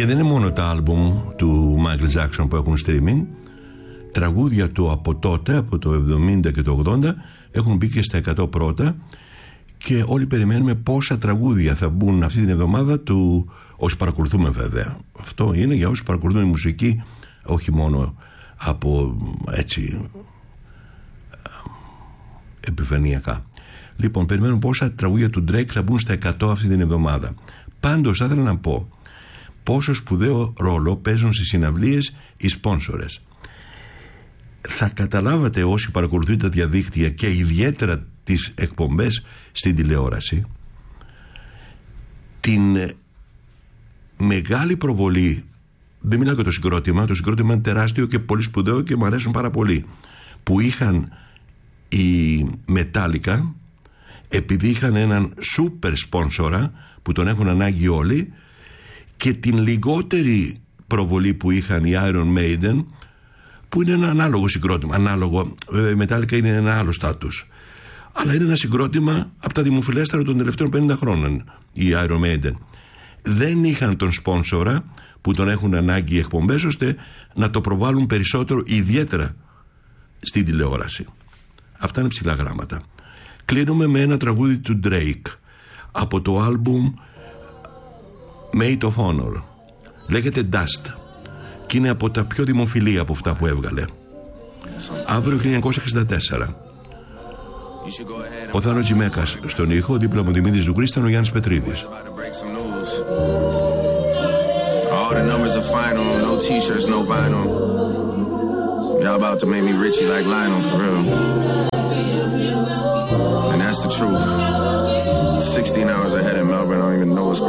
Και δεν είναι μόνο τα άλμπουμ του Michael Jackson που έχουν streaming. Τραγούδια του από τότε, από το 70 και το 80, έχουν μπει και στα 100 πρώτα. Και όλοι περιμένουμε πόσα τραγούδια θα μπουν αυτή την εβδομάδα του, όσοι παρακολουθούμε βέβαια. Αυτό είναι για όσοι παρακολουθούν η μουσική, όχι μόνο από έτσι επιφανειακά. Λοιπόν, περιμένουμε πόσα τραγούδια του Drake θα μπουν στα 100 αυτή την εβδομάδα. Πάντως θα ήθελα να πω πόσο σπουδαίο ρόλο παίζουν στις συναυλίες οι σπόνσορες. Θα καταλάβατε όσοι παρακολουθείτε τα διαδίκτυα και ιδιαίτερα τις εκπομπές στην τηλεόραση, την μεγάλη προβολή. Δεν μιλάω για το συγκρότημα είναι τεράστιο και πολύ σπουδαίο και μου αρέσουν πάρα πολύ, που είχαν η Metallica, επειδή είχαν έναν σούπερ σπόνσορα που τον έχουν ανάγκη όλοι, και την λιγότερη προβολή που είχαν οι Iron Maiden, που είναι ένα ανάλογο συγκρότημα. Ανάλογο, βέβαια η Metallica είναι ένα άλλο στάτους, αλλά είναι ένα συγκρότημα από τα δημοφιλέστερα των τελευταίων 50 χρόνων, οι Iron Maiden. Δεν είχαν τον σπόνσορα που τον έχουν ανάγκη οι εκπομπές, ώστε να το προβάλλουν περισσότερο, ιδιαίτερα στην τηλεόραση. Αυτά είναι ψηλά γράμματα. Κλείνουμε με ένα τραγούδι του Drake από το άλμπουμ Made of Honor. Λέγεται Dust και είναι από τα πιο δημοφιλή από αυτά που έβγαλε. Αύριο 1964. Ο Θάνος Τζιμέκας στον ήχο, δίπλα μου Δημήτρης Ζουγκρίσταν, ο Γιάννης Πετρίδης. All the numbers are final, no t-shirts, no vinyl. Y'all about to make me Richie like Lionel, for real. And that's the truth. 16 hours ahead in Melbourne, I don't even know what's going on.